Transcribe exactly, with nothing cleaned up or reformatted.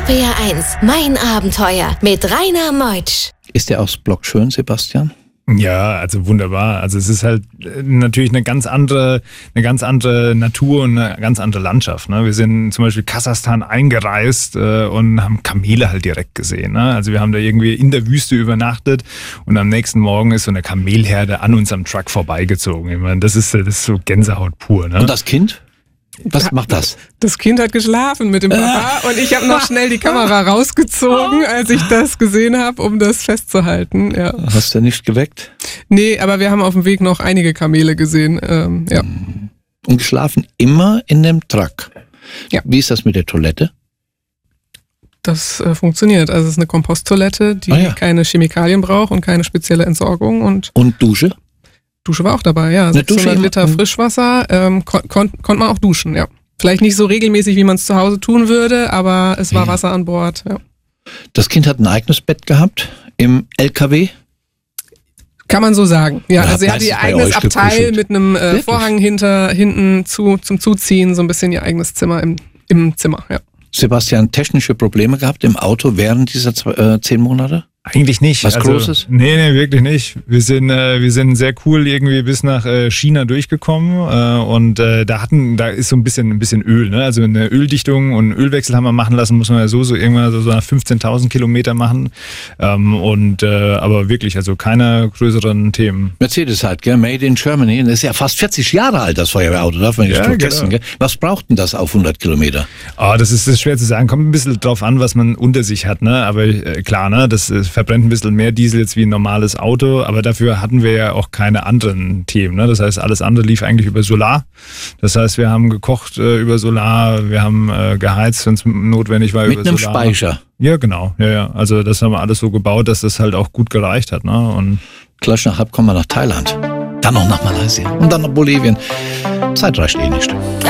R P R eins, mein Abenteuer mit Rainer Meutsch. Ist der Ausblock schön, Sebastian? Ja, also wunderbar. Also es ist halt natürlich eine ganz andere, eine ganz andere Natur und eine ganz andere Landschaft. Ne? Wir sind zum Beispiel Kasachstan eingereist äh, und haben Kamele halt direkt gesehen. Ne? Also wir haben da irgendwie in der Wüste übernachtet und am nächsten Morgen ist so eine Kamelherde an unserem Truck vorbeigezogen. Ich meine, das ist, das ist so Gänsehaut pur. Ne? Und das Kind? Was macht das? Das Kind hat geschlafen mit dem Papa und ich habe noch schnell die Kamera rausgezogen, als ich das gesehen habe, um das festzuhalten. Ja. Hast du nicht geweckt? Nee, aber wir haben auf dem Weg noch einige Kamele gesehen. Ähm, ja. Und geschlafen immer in dem Truck? Ja. Wie ist das mit der Toilette? Das äh, funktioniert. Also es ist eine Komposttoilette, die Ah, ja. keine Chemikalien braucht und keine spezielle Entsorgung. Und Und Dusche? Dusche war auch dabei, ja. Eine Dusche sechshundert Liter immer- Frischwasser, ähm, kon kon konnte man auch duschen, ja. Vielleicht nicht so regelmäßig, wie man es zu Hause tun würde, aber es war Ja. Wasser an Bord, ja. Das Kind hat ein eigenes Bett gehabt im L K W? Kann man so sagen. Ja, Ja, also sie hat meistens ihr bei eigenes euch Abteil gekuschelt. mit einem äh, Wirklich? Vorhang hinter, hinten zu, zum Zuziehen, so ein bisschen ihr eigenes Zimmer im, im Zimmer, ja. Sebastian, technische Probleme gehabt im Auto während dieser zwei, äh, zehn Monate? Eigentlich nicht. Was also, Großes? Nee, nee, wirklich nicht. Wir sind, äh, wir sind sehr cool irgendwie bis nach äh, China durchgekommen äh, und äh, da hatten, da ist so ein bisschen, ein bisschen Öl, ne? Also eine Öldichtung und einen Ölwechsel haben wir machen lassen, muss man ja so, so irgendwann so, so nach fünfzehntausend Kilometer machen. Ähm, und, äh, aber wirklich, also keine größeren Themen. Mercedes halt, gell? Made in Germany. Das ist ja fast vierzig Jahre alt, das Feuerwehrauto, darf man nicht Ja, vergessen. genau. Gell? Was braucht denn das auf hundert Kilometer? Ah, das ist, das ist schwer zu sagen. Kommt ein bisschen drauf an, was man unter sich hat, ne? Aber äh, klar, ne? Das äh, verbrennt ein bisschen mehr Diesel jetzt wie ein normales Auto, aber dafür hatten wir ja auch keine anderen Themen, ne? Das heißt, alles andere lief eigentlich über Solar. Das heißt, wir haben gekocht äh, über Solar, wir haben äh, geheizt, wenn es notwendig war, Mit über einem Solar. Speicher. Ja, genau. Ja, ja. Also das haben wir alles so gebaut, dass das halt auch gut gereicht hat, ne? Und Gleich nach halb kommen wir nach Thailand. Dann noch nach Malaysia. Und dann nach Bolivien. Zeit reicht eh nicht.